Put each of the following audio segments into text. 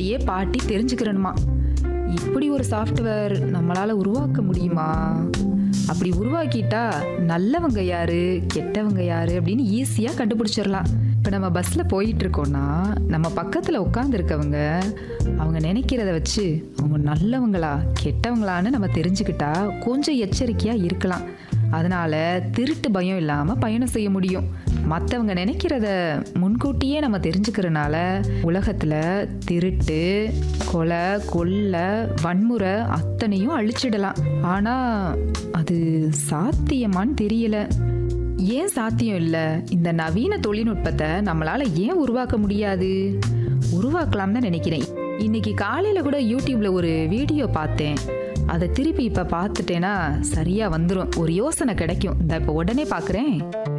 முன்கூட்டியே பாட்டி தெரிஞ்சுக்கிறணுமா. இப்படி ஒரு சாஃப்ட்வேர் நம்மளால உருவாக்க முடியுமா? அப்படி உருவாக்கிட்டா நல்லவங்க யாரு கெட்டவங்க யாரு அப்படின்னு ஈஸியா கண்டுபிடிச்சிடலாம். இப்போ நம்ம பஸ்ல போயிட்டு இருக்கோம்னா நம்ம பக்கத்துல உட்காந்துருக்கவங்க அவங்க நினைக்கிறத வச்சு அவங்க நல்லவங்களா கெட்டவங்களான்னு நம்ம தெரிஞ்சுக்கிட்டா கொஞ்சம் எச்சரிக்கையா இருக்கலாம். அதனால திருட்டு பயம் இல்லாம பயணம் செய்ய முடியும். மற்றவங்க நினைக்கிறத முன்கூட்டியே நம்ம தெரிஞ்சுக்கிறனால உலகத்துல திருட்டு, கொலை, கொள்ளை, வன்முறை அத்தனையும் அழிச்சிடலாம். ஆனா அது சாத்தியமான்னு தெரியல. ஏன் சாத்தியம் இல்லை? இந்த நவீன தொழில்நுட்பத்தை நம்மளால ஏன் உருவாக்க முடியாது? உருவாக்கலாம் தான் நினைக்கிறேன். இன்னைக்கு காலையில கூட யூடியூப்ல ஒரு வீடியோ பார்த்தேன். அதை திருப்பி இப்ப பார்த்துட்டேன்னா சரியா வந்துடும். ஒரு யோசனை கிடைக்கும். இந்த இப்ப உடனே பாக்குறேன்.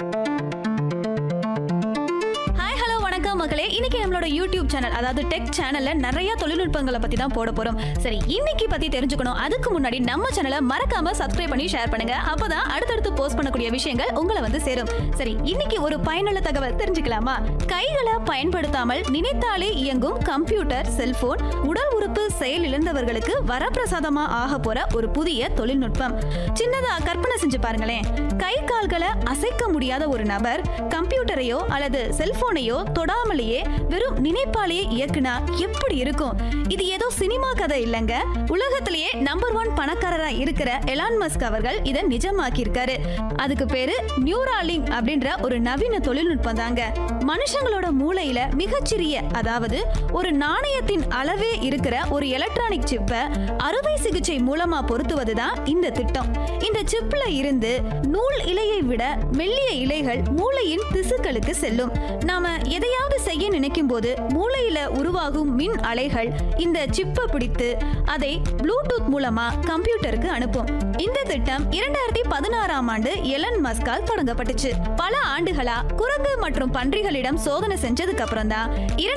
மக்களே, இன்னைக்கு நம்மளோட யூடியூப் சேனல், அதாவது டெக் சேனல்ல நிறைய தொழில்நுட்பங்களை பத்தி தான் போட போறோம். சரி, இன்னைக்கு பத்தி தெரிஞ்சுக்கணும். அதுக்கு முன்னாடி நம்ம சேனலை மறக்காம சப்ஸ்கிரைப் பண்ணி ஷேர் பண்ணுங்க. அப்பதான் அடுத்தடுத்து போஸ்ட் பண்ணக்கூடிய விஷயங்கள் உங்களை வந்து சேரும். சரி, இன்னைக்கு ஒரு பயனுள்ள தகவல் தெரிஞ்சுக்கலாமா? கைகளை பயன்படுத்தாமல் நினைத்தாலே இயங்கும் கம்ப்யூட்டர், செல்போன், உடல் உறுப்பு செயல் இழந்தவர்களுக்கு வரப்பிரசாதமா ஆக போற ஒரு புதிய தொழில்நுட்பம். சின்னதா கற்பனை செஞ்சு பாருங்களேன். கை கால்களை அசைக்க முடியாத ஒரு நபர் கம்ப்யூட்டரையோ அல்லது செல்போனையோ தொடாமலேயே வெறும் நினைப்பாலேயே இயக்குனா எப்படி இருக்கும்? இது ஏதோ சினிமா கதை இல்லங்க. உலகத்திலேயே நம்பர் 1 பணக்காரரா இருக்கிற எலான் மஸ்க் அவர்கள் இதை நிஜமாக்கி இருக்காரு. அதுக்கு பேரு நியூராலிங்க் அப்படின்ற ஒரு நவீன தொழில்நுட்பம் தாங்க. மனுஷங்களோட மூளையில மிகச்சிறிய, அதாவது ஒரு நாணயத்தின் அளவே இருக்கிற ஒரு எலக்ட்ரானிக் சிப்பை அறுவை சிகிச்சை மூலமா பொருத்துவதுதான் இந்த திட்டம். இந்த சிப்ல இருந்து நூல் இலையை விட மெல்லிய இலைகள் மூளையின் திசுக்களுக்கு செல்லும். நாம எதையாவது செய்ய நினைக்கும் போது மூளையில உருவாகும் மின் அலைகள் இந்த சிப்பை பிடித்து அதை ப்ளூடூத் மூலமா கம்ப்யூட்டருக்கு அனுப்பும். இந்த திட்டம் 2016ஆம் ஆண்டு எலன் மஸ்கால் தொடங்கப்பட்டுச்சு. பல ஆண்டுகளா குரங்கு மற்றும் பன்றிகளிடம் சோதனை செஞ்சதுக்கு அப்புறம் தான்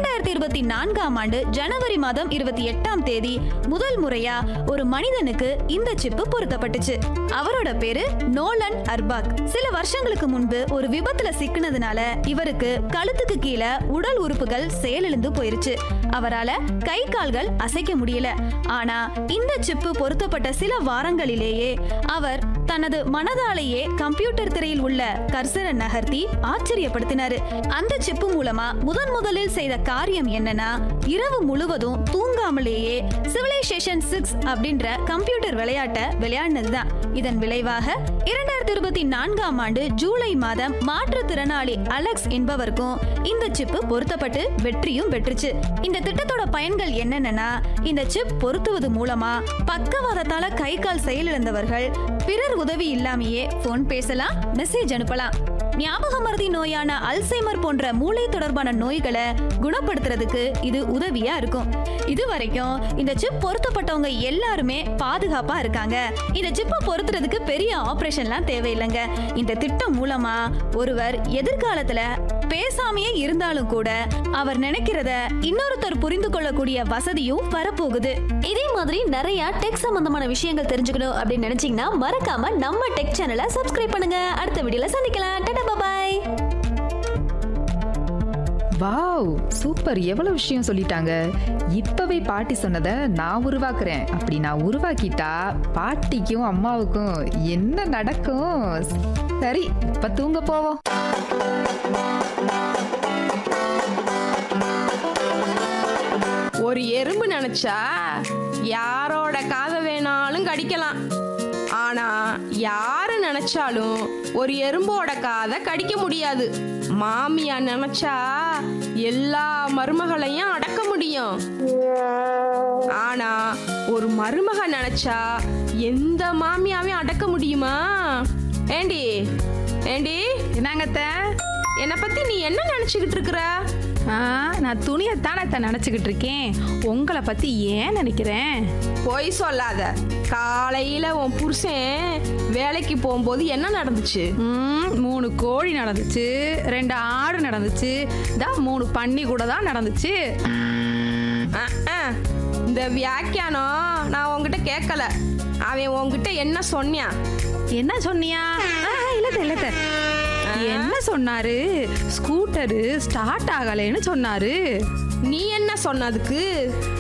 2024ஆம் ஆண்டு ஜனவரி மாதம் 28ஆம் தேதி முதல் முறையா ஒரு மனிதனுக்கு இந்த சிப்பு பொருத்தப்பட்டுச்சு. அவரோட பேரு நோலன் அர்பாக். சில வருஷங்களுக்கு முன்பு ஒரு விபத்துல சிக்கினதுனால இவருக்கு கழுத்துக்கு கீழே உடல் உறுப்புகள் செயலிழந்து போயிருச்சு. அவரால கை கால்கள் அசைக்க முடியல. ஆனா இந்த சிப்பு பொருத்தப்பட்ட சில வாரங்களிலேயே அவர் தனது மனதாலேயே கம்ப்யூட்டர் திரையில் உள்ள கர்சரை நகர்த்தி ஆச்சரியப்படுத்தினாரு. அந்த சிப்பு மூலமா முதலில் செய்த காரியம் என்னன்னா, இரவு முழுவதும் தூங்காமலேயே சிவிலைசேஷன் 6 அப்படின்ற கம்ப்யூட்டர் விளையாட்டை விளையாடினதுதான். இதன் விளைவாக 2024ஆம் ஆண்டு ஜூலை மாதம் மாற்றுத்திறனாளி அலெக்ஸ் என்பவருக்கும் இந்த சிப்பு பொருத்தப்பட்டு வெற்றியும் பெற்றுச்சு. இந்த திட்டத்தோட பயன்கள் என்னன்னா, இந்த சிப் பொருத்துவது மூலமா பக்கவாதத்தால கை கால் செயலிழந்தவர்கள் பிறர் உதவி இல்லாமையே போன் பேசலாம், மெசேஜ் அனுப்பலாம். ஞாபக மறதி நோயான அல்சைமர் போன்ற மூளை தொடர்பான நோய்களை குணப்படுத்துறதுக்கு இது உதவியா இருக்கும். இதுவரைக்கும் இந்த சிப் பொருத்தப்பட்டவங்க எல்லாருமே பாதுகாப்பா இருக்காங்க. இந்த சிப்பை பொருத்துறதுக்கு பெரிய ஆபரேஷன்லாம் தேவையில்லைங்க. இந்த திட்டம் மூலமா ஒருவர் எதிர்காலத்துல பேசாமையே இருந்தாலும் கூட அவர் நினைக்கிறத இன்னொருத்தர் புரிந்து கொள்ளக்கூடிய வசதியும் வரப்போகுது. இதே மாதிரி நிறைய டெக் சம்பந்தமான விஷயங்கள் தெரிஞ்சுக்கணும் அப்படின்னு நினைச்சீங்கன்னா மறக்காம நம்ம டெக் சேனலை சப்ஸ்கிரைப் பண்ணுங்க. அடுத்த வீடியோல சந்திக்கலாம். டாடா பாய். Wow, super. எவ்வளவு விஷயம் சொல்லிட்டாங்க. இப்பவே பாட்டி சொன்னதை நான் உருவாக்குறேன். அப்படி நான் உருவாக்கிட்டா பாட்டிக்கும் அம்மாவுக்கும் என்ன நடக்கும்? சரி, இப்ப தூங்க போவோம். ஒரு எறும்பு நினைச்சா யாரோட காதை வேணாலும் கடிக்கலாம். ஆனா யாரு நினைச்சாலும் ஒரு எறும்போட காதை கடிக்க முடியாது. மாமியா நினைச்சா எல்லா மருமகளையும் அடக்க முடியும். ஆனா ஒரு மருமக நினைச்சா எந்த மாமியாவையும் அடக்க முடியுமா? ஏண்டி ஏண்டி என்னங்கத்த, என்னை பத்தி நீ என்ன நினைச்சுக்கிட்டு இருக்கிற? நான் துணியத்தானே நினைச்சுக்கிட்டு இருக்கேன். உங்களை பத்தி ஏன் நினைக்கிறேன்? பொய் சொல்லாத. காலையில உன் புருஷன் வேலைக்கு போகும்போது என்ன நடந்துச்சு? 3 கோழி நடந்துச்சு, 2 ஆடு நடந்துச்சு, 3 பன்னி கூட தான் நடந்துச்சு. இந்த வியாக்கியானம் நான் உங்ககிட்ட கேட்கல. அவன் உங்ககிட்ட என்ன சொன்னான்? என்ன சொன்னியா? இல்ல என்ன சொன்னாரு? ஸ்கூட்டரு ஸ்டார்ட் ஆகலைன்னு சொன்னாரு. நீ என்ன சொன்னதுக்கு?